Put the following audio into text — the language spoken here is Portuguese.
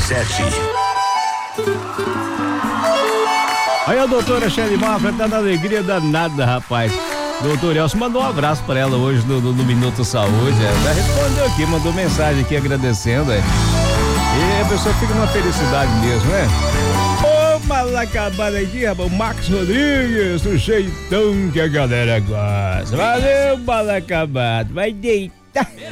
Aí a doutora Shelly Mafra tá na alegria danada, rapaz. Doutor Elcio mandou um abraço pra ela hoje no Minuto Saúde. Ela respondeu aqui, mandou mensagem aqui agradecendo. E a pessoa fica numa felicidade mesmo, né? Ô, mal acabado aqui, rapaz. O Max Rodrigues, o jeitão que a galera gosta. Valeu, mal acabado. Vai deitar.